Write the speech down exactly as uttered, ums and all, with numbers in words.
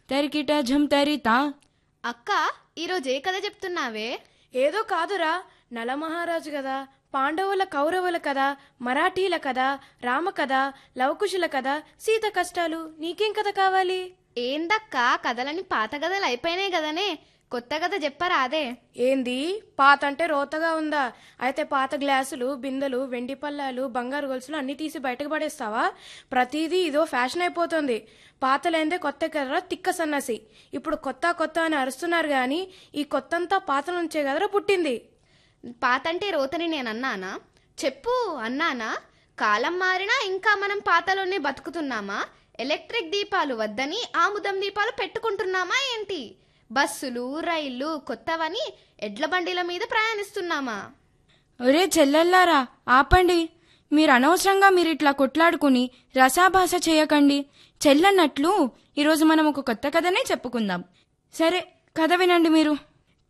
తరికిట ఝం తరితా. అక్క ఈరోజు ఏ కథ చెప్తున్నావే? ఏదో కాదురా, నలమహారాజు కదా, పాండవుల కౌరవుల కదా, మరాఠీల కదా, రామ కదా, లవకుశుల కదా, సీత కష్టాలు. నీకేం కథ కావాలి? ఏందక్క కథలని పాత కథలు అయిపోయినాయి కదనే, కొత్త కథ చెప్పరాదే? ఏంది పాత అంటే రోతగా ఉందా? అయితే పాత గ్లాసులు, బిందెలు, వెండి పల్లాలు, బంగారు గొలుసులు అన్ని తీసి బయటకు పడేస్తావా? ప్రతిదీ ఇదో ఫ్యాషన్ అయిపోతుంది. పాతలేందే కొత్త కదరా తిక్క సన్నసి. ఇప్పుడు కొత్త కొత్త అని అరుస్తున్నారు గాని ఈ కొత్తంతా పాత నుంచే కదరా పుట్టింది. పాత అంటే రోతని నేను అన్నానా? చెప్పు అన్నానా? కాలం మారినా ఇంకా మనం పాతలోనే బతుకుతున్నామా? ఎలక్ట్రిక్ దీపాలు వద్దని ఆముదం దీపాలు పెట్టుకుంటున్నామా ఏంటి? బస్సులు, రైళ్లు కొత్తవని ఎడ్ల బండిల మీద ప్రయాణిస్తున్నామా? ఒరే చెల్లెల్లారా, ఆపండి. మీరు అనవసరంగా మీరు ఇట్లా కొట్లాడుకుని రసాభాస చేయకండి. చెల్లన్నట్లు ఈరోజు మనం ఒక కొత్త కథనే చెప్పుకుందాం. సరే, కథ వినండి మీరు.